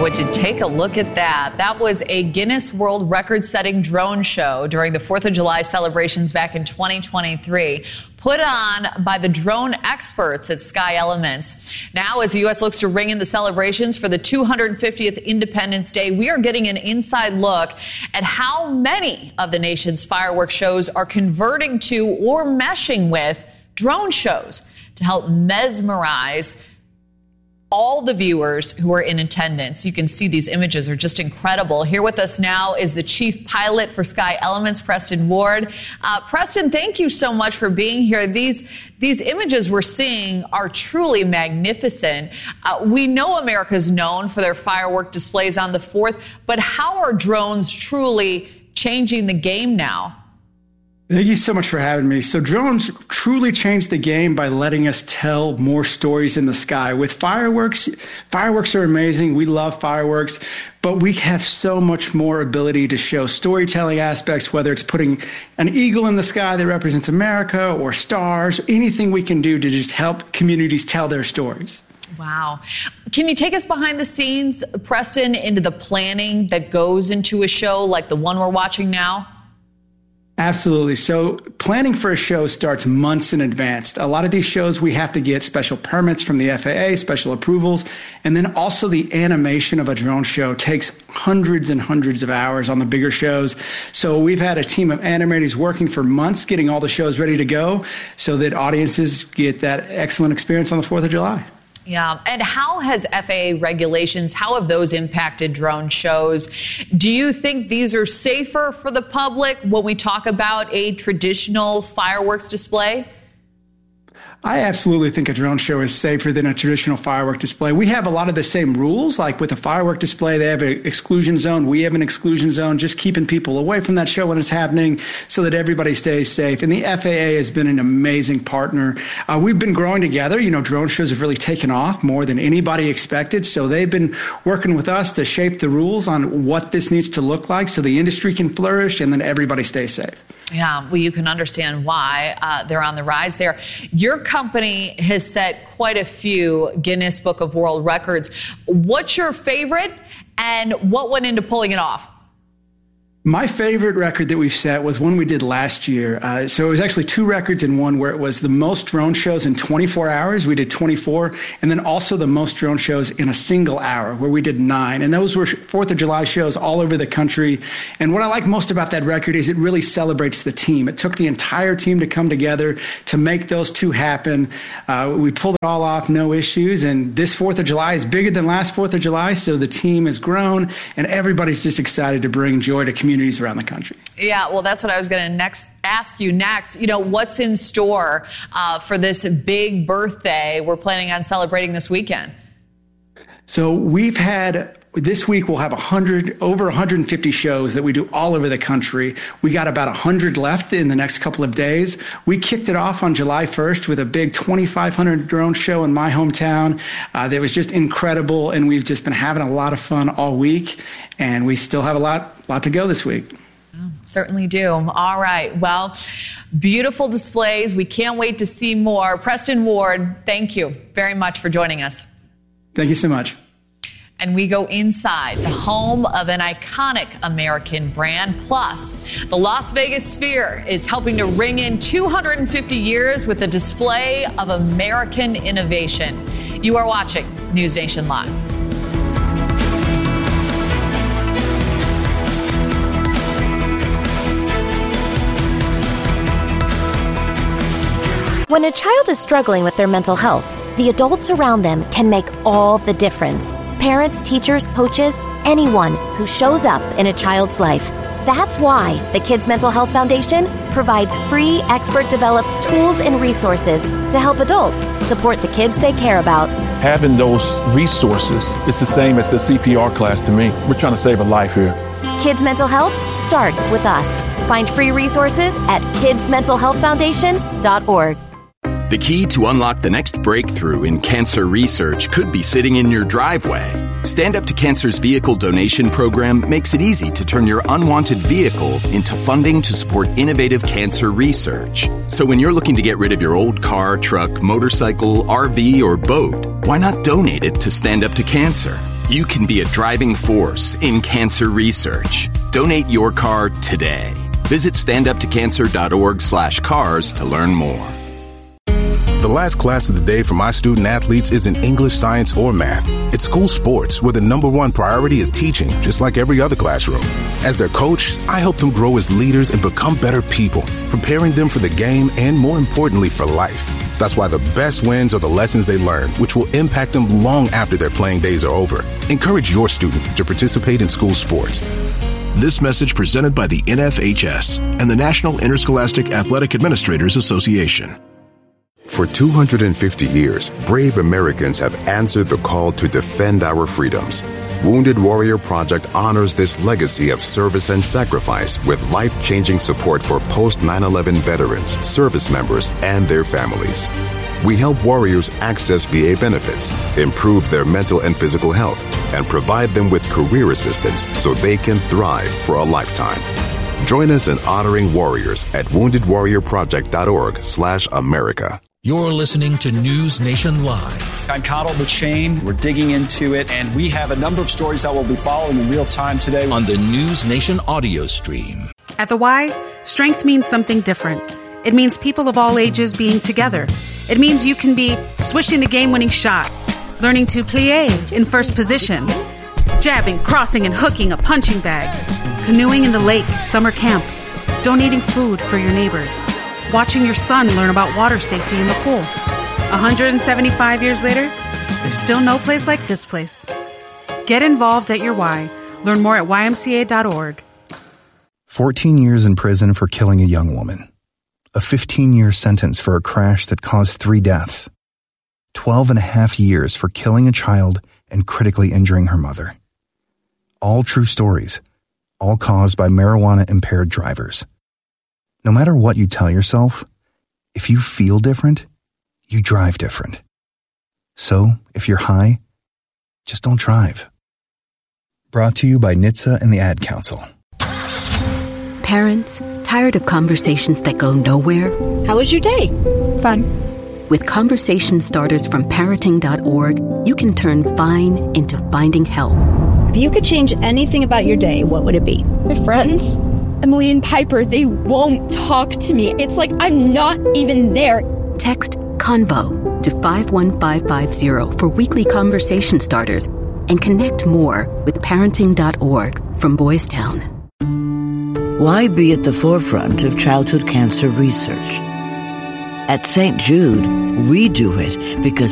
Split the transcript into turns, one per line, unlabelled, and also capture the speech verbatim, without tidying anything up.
Would you take a look at that? That was a Guinness World Record-setting drone show during the fourth of July celebrations back in twenty twenty-three, put on by the drone experts at Sky Elements. Now, as the U S looks to ring in the celebrations for the two hundred fiftieth Independence Day, we are getting an inside look at how many of the nation's fireworks shows are converting to or meshing with drone shows to help mesmerize all the viewers who are in attendance. You can see these images are just incredible. Here with us now is the chief pilot for Sky Elements, Preston Ward. Uh, Preston, thank you so much for being here. These these images we're seeing are truly magnificent. Uh, we know America's known for their firework displays on the fourth, but how are drones truly changing the game now?
Thank you so much for having me. So drones truly changed the game by letting us tell more stories in the sky. With fireworks, fireworks are amazing. We love fireworks, but we have so much more ability to show storytelling aspects, whether it's putting an eagle in the sky that represents America or stars, anything we can do to just help communities tell their stories.
Wow. Can you take us behind the scenes, Preston, into the planning that goes into a show like the one we're watching now?
Absolutely. So planning for a show starts months in advance. A lot of these shows, we have to get special permits from the F A A, special approvals, and then also the animation of a drone show takes hundreds and hundreds of hours on the bigger shows. So we've had a team of animators working for months getting all the shows ready to go so that audiences get that excellent experience on the fourth of July.
Yeah. And how has F A A regulations, how have those impacted drone shows? Do you think these are safer for the public when we talk about a traditional fireworks display?
I absolutely think a drone show is safer than a traditional firework display. We have a lot of the same rules, like with a firework display, they have an exclusion zone. We have an exclusion zone, just keeping people away from that show when it's happening so that everybody stays safe. And the F A A has been an amazing partner. Uh, we've been growing together. You know, drone shows have really taken off more than anybody expected. So they've been working with us to shape the rules on what this needs to look like so the industry can flourish and then everybody stays safe.
Yeah, well, you can understand why uh, they're on the rise there. Your company has set quite a few Guinness Book of World Records. What's your favorite, and what went into pulling it off?
My favorite record that we've set was one we did last year. Uh, so it was actually two records in one, where it was the most drone shows in twenty-four hours. We did twenty-four. And then also the most drone shows in a single hour, where we did nine. And those were fourth of July shows all over the country. And what I like most about that record is it really celebrates the team. It took the entire team to come together to make those two happen. Uh, we pulled it all off, no issues. And this fourth of July is bigger than last fourth of July. So the team has grown, and everybody's just excited to bring joy to communities around the country.
Yeah, well, that's what I was going to next ask you next. You know, what's in store uh, for this big birthday we're planning on celebrating this weekend?
So we've had, this week we'll have one hundred, over one hundred fifty shows that we do all over the country. We got about one hundred left in the next couple of days. We kicked it off on July first with a big twenty-five hundred drone show in my hometown uh, that was just incredible, and we've just been having a lot of fun all week, and we still have a lot, lot to go this week.
Oh, certainly do. All right. Well, beautiful displays. We can't wait to see more. Preston Ward, thank you very much for joining us.
Thank you so much.
And we go inside the home of an iconic American brand. Plus, the Las Vegas Sphere is helping to ring in two hundred fifty years with a display of American innovation. You are watching News Nation Live.
When a child is struggling with their mental health, the adults around them can make all the difference. Parents, teachers, coaches, anyone who shows up in a child's life. That's why the Kids Mental Health Foundation provides free, expert-developed tools and resources to help adults support the kids they care about.
Having those resources is the same as the C P R class to me. We're trying to save a life here.
Kids Mental Health starts with us. Find free resources at kids mental health foundation dot org.
The key to unlock the next breakthrough in cancer research could be sitting in your driveway. Stand Up to Cancer's vehicle donation program makes it easy to turn your unwanted vehicle into funding to support innovative cancer research. So when you're looking to get rid of your old car, truck, motorcycle, R V, or boat, why not donate it to Stand Up to Cancer? You can be a driving force in cancer research. Donate your car today. Visit standuptocancer.org slash cars to learn more.
The last class of the day for my student athletes isn't English, science, or math. It's school sports, where the number one priority is teaching, just like every other classroom. As their coach, I help them grow as leaders and become better people, preparing them for the game and, more importantly, for life. That's why the best wins are the lessons they learn, which will impact them long after their playing days are over. Encourage your student to participate in school sports.
This message presented by the N F H S and the National Interscholastic Athletic Administrators Association.
For two hundred fifty years, brave Americans have answered the call to defend our freedoms. Wounded Warrior Project honors this legacy of service and sacrifice with life-changing support for post nine eleven veterans, service members, and their families. We help warriors access V A benefits, improve their mental and physical health, and provide them with career assistance so they can thrive for a lifetime. Join us in honoring warriors at woundedwarriorproject.org slash America.
You're listening to News Nation Live.
I'm Connell McShane. We're digging into it, and we have a number of stories that we'll be following in real time today
on the News Nation audio stream.
At the Y, strength means something different. It means people of all ages being together. It means you can be swishing the game-winning shot, learning to plie in first position, jabbing, crossing, and hooking a punching bag, canoeing in the lake at summer camp, donating food for your neighbors, watching your son learn about water safety in the pool. one hundred seventy-five years later, there's still no place like this place. Get involved at your Y. Learn more at Y M C A dot org.
fourteen years in prison for killing a young woman. A fifteen-year sentence for a crash that caused three deaths. twelve and a half years for killing a child and critically injuring her mother. All true stories, all caused by marijuana-impaired drivers. No matter what you tell yourself, if you feel different, you drive different. So, if you're high, just don't drive. Brought to you by N H T S A and the Ad Council.
Parents, tired of conversations that go nowhere?
How was your day?
Fun. With conversation starters from parenting dot org, you can turn fine into finding help.
If you could change anything about your day, what would it be?
My friends, Emily and Piper, they won't talk to me. It's like I'm not even there.
Text CONVO to five one five five zero for weekly conversation starters and connect more with parenting dot org from Boys Town.
Why be at the forefront of childhood cancer research? At Saint Jude, we do it because